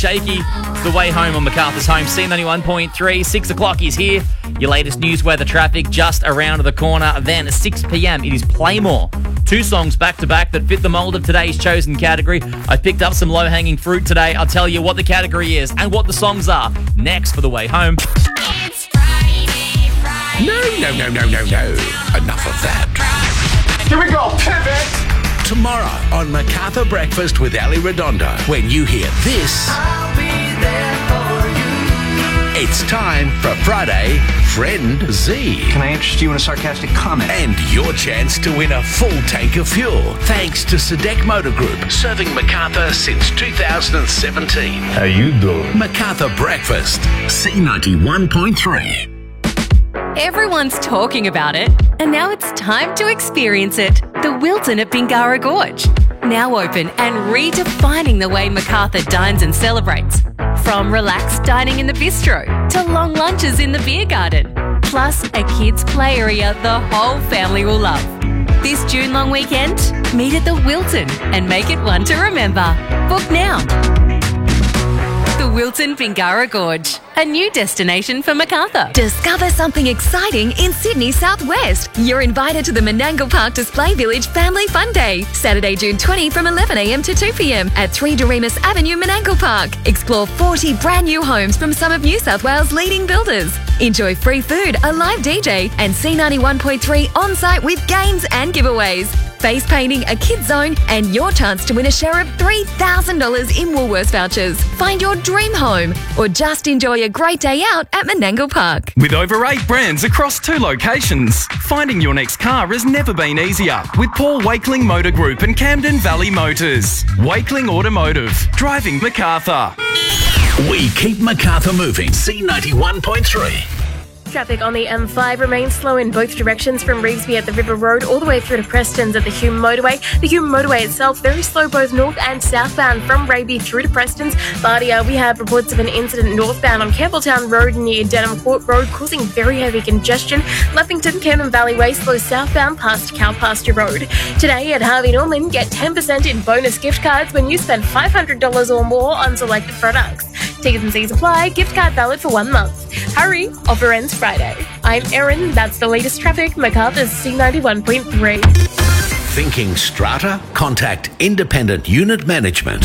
Shaky, it's the way home on MacArthur's Home, C91.3. 6 o'clock is here. Your latest news, weather, traffic just around the corner. Then at 6 p.m, it is Playmore. 2 songs back-to-back that fit the mould of today's chosen category. I picked up some low-hanging fruit today. I'll tell you what the category is and what the songs are next for the way home. It's Friday. No. Enough of that. Here we go, pivot! Tomorrow on MacArthur Breakfast with Ali Redondo. When you hear this, I'll be there for you. it's time for Friday Friend Z. Can I interest you in a sarcastic comment? And your chance to win a full tank of fuel. Thanks to Sadek Motor Group, serving MacArthur since 2017. How you doing? MacArthur Breakfast, C91.3. Everyone's talking about it, and now it's time to experience it. The Wilton at Bingara Gorge. Now open and redefining the way MacArthur dines and celebrates. From relaxed dining in the bistro to long lunches in the beer garden. Plus a kids' play area the whole family will love. This June long weekend, meet at the Wilton and make it one to remember. Book now. The Wilton Bingara Gorge, a new destination for MacArthur. Discover something exciting in Sydney Southwest. You're invited to the Menangle Park Display Village Family Fun Day, Saturday, June 20 from 11 a.m. to 2 p.m. at 3 Doremus Avenue, Menangle Park. Explore 40 brand new homes from some of New South Wales' leading builders. Enjoy free food, a live DJ, and C91.3 on-site with games and giveaways. Face painting, a kids zone, and your chance to win a share of $3,000 in Woolworths vouchers. Find your dream home or just enjoy a great day out at Menangle Park. With over 8 brands across 2 locations, finding your next car has never been easier with Paul Wakeling Motor Group and Camden Valley Motors. Wakeling Automotive, driving MacArthur. We keep MacArthur moving. C91.3. Traffic on the M5 remains slow in both directions from Revesby at the River Road all the way through to Preston's at the Hume Motorway. The Hume Motorway itself very slow both north and southbound from Raby through to Preston's. But we have reports of an incident northbound on Campbelltown Road near Denham Court Road causing very heavy congestion. Lethington, Camden Valley Way slow southbound past Cow Pasture Road. Today at Harvey Norman, get 10% in bonus gift cards when you spend $500 or more on selected products. Tickets and C's apply. Gift card valid for 1 month. Hurry, offer ends Friday. I'm Erin. That's the latest traffic. MacArthur's C91.3. Thinking strata? Contact Independent Unit Management.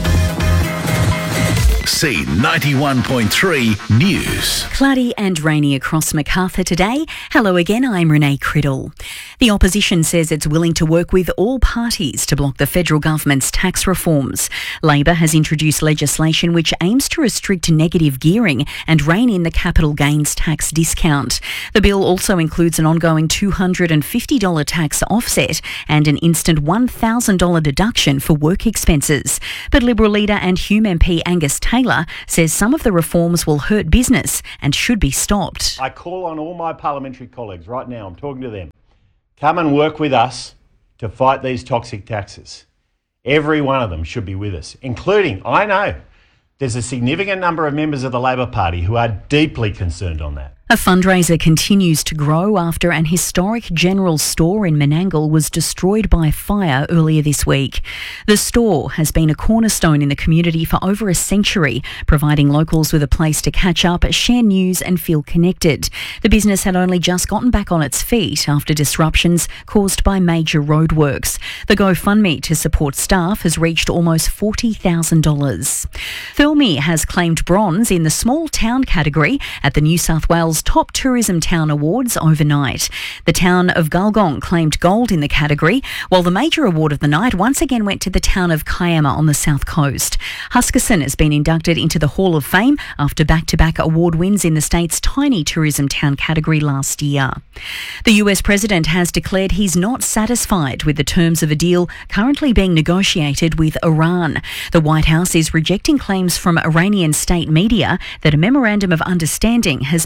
C91.3 News. Cloudy and rainy across MacArthur today. Hello again, I'm Renee Criddle. The opposition says it's willing to work with all parties to block the federal government's tax reforms. Labor has introduced legislation which aims to restrict negative gearing and rein in the capital gains tax discount. The bill also includes an ongoing $250 tax offset and an instant $1,000 deduction for work expenses. But Liberal leader and Hume MP Angus Taylor says some of the reforms will hurt business and should be stopped. I call on all my parliamentary colleagues right now, I'm talking to them, come and work with us to fight these toxic taxes. Every one of them should be with us, including, I know, there's a significant number of members of the Labor Party who are deeply concerned on that. A fundraiser continues to grow after an historic general store in Menangle was destroyed by fire earlier this week. The store has been a cornerstone in the community for over a century, providing locals with a place to catch up, share news and feel connected. The business had only just gotten back on its feet after disruptions caused by major roadworks. The GoFundMe to support staff has reached almost $40,000. Thurlby has claimed bronze in the small town category at the New South Wales Top Tourism Town Awards overnight. The town of Gulgong claimed gold in the category, while the major award of the night once again went to the town of Kiama on the south coast. Huskisson has been inducted into the Hall of Fame after back-to-back award wins in the state's tiny tourism town category last year. The US president has declared he's not satisfied with the terms of a deal currently being negotiated with Iran. The White House is rejecting claims from Iranian state media that a memorandum of understanding has been prepared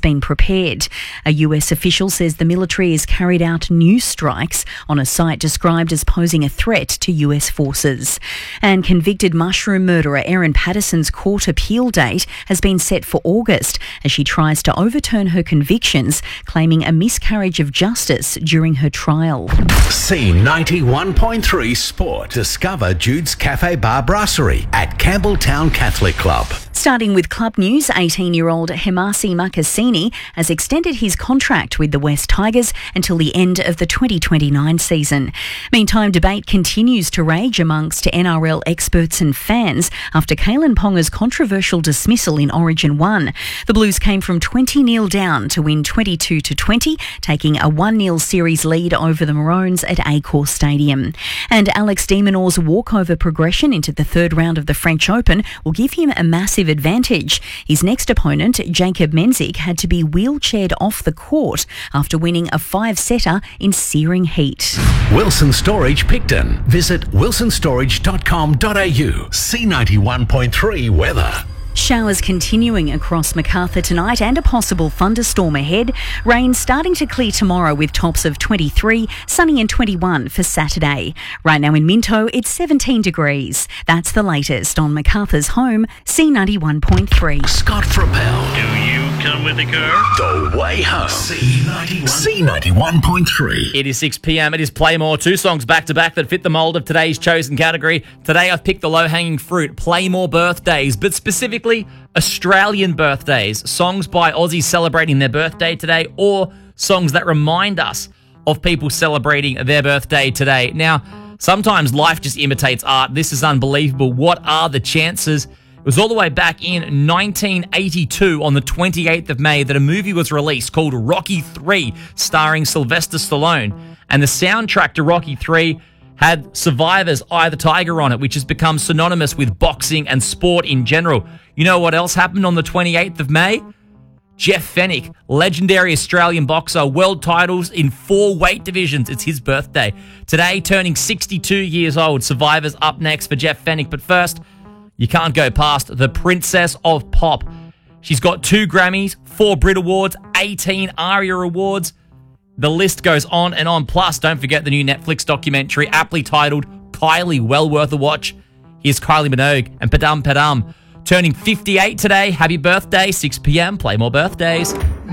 repaired. A US official says the military has carried out new strikes on a site described as posing a threat to US forces. And convicted mushroom murderer Erin Patterson's court appeal date has been set for August as she tries to overturn her convictions, claiming a miscarriage of justice during her trial. C91.3 Sport. Discover Jude's Cafe Bar Brasserie at Campbelltown Catholic Club. Starting with club news, 18-year-old Hemasi Makasini has extended his contract with the West Tigers until the end of the 2029 season. Meantime, debate continues to rage amongst NRL experts and fans after Kalen Ponga's controversial dismissal in Origin 1. The Blues came from 20-0 down to win 22-20, taking a 1-0 series lead over the Maroons at Accor Stadium. And Alex de Minaur's walkover progression into the third round of the French Open will give him a massive advantage. His next opponent, Jacob Menzik, had to be wheelchaired off the court after winning a 5-setter in searing heat. Wilson Storage Picton. Visit wilsonstorage.com.au. C91.3 weather. Showers continuing across Macarthur tonight and a possible thunderstorm ahead. Rain starting to clear tomorrow with tops of 23, sunny and 21 for Saturday. Right now in Minto, it's 17 degrees. That's the latest on Macarthur's home, C91.3. Scott Frappel. Do you come with the car? The way home. C91.3. It is 6 p.m. It is Play More. 2 songs back-to-back that fit the mould of today's chosen category. Today I've picked the low-hanging fruit, Play More birthdays, but specifically Australian birthdays. Songs by Aussies celebrating their birthday today, or songs that remind us of people celebrating their birthday today. Now, sometimes life just imitates art. This is unbelievable. What are the chances? It was all the way back in 1982 on the 28th of May that a movie was released called Rocky III, starring Sylvester Stallone. And the soundtrack to Rocky III had Survivor's Eye of the Tiger on it, which has become synonymous with boxing and sport in general. You know what else happened on the 28th of May? Jeff Fennick, legendary Australian boxer, world titles in 4 weight divisions. It's his birthday. Today, turning 62 years old. Survivor's up next for Jeff Fennick. But first, you can't go past the Princess of Pop. She's got 2 Grammys, 4 Brit Awards, 18 ARIA Awards. The list goes on and on. Plus, don't forget the new Netflix documentary, aptly titled Kylie, well worth a watch. Here's Kylie Minogue and Padam Padam. Turning 58 today. Happy birthday, 6 p.m. Play More birthdays.